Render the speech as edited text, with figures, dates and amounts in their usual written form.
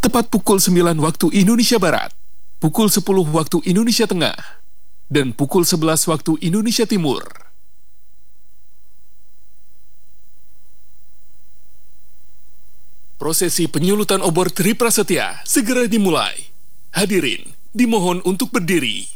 tepat pukul 9 waktu Indonesia Barat, pukul 10 waktu Indonesia Tengah, dan pukul 11 waktu Indonesia Timur. Prosesi penyulutan obor Tri Prasetya segera dimulai. Hadirin, dimohon untuk berdiri.